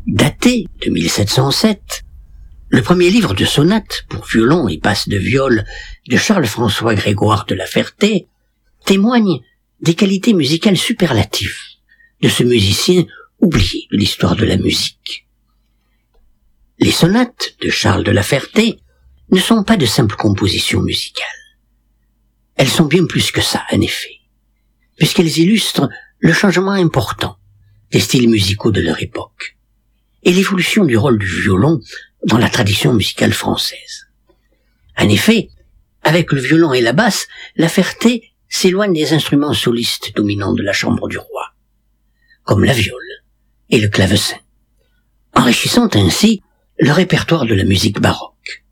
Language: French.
daté de 1707, le premier livre de sonates pour violon et basse de viol de Charles-François Grégoire de La Ferté témoigne des qualités musicales superlatives de ce musicien oublié de l'histoire de la musique. Les sonates de Charles de La Ferté ne sont pas de simples compositions musicales. Elles sont bien plus que ça, en effet, puisqu'elles illustrent le changement important des styles musicaux de leur époque et l'évolution du rôle du violon dans la tradition musicale française. En effet, avec le violon et la basse, La Ferté s'éloigne des instruments solistes dominants de la chambre du roi, comme la viole et le clavecin, enrichissant ainsi le répertoire de la musique baroque.